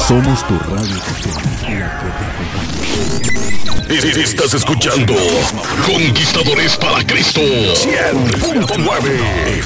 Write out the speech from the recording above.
Somos tu radio, la que te acompaña. Estás escuchando Conquistadores para Cristo 100.9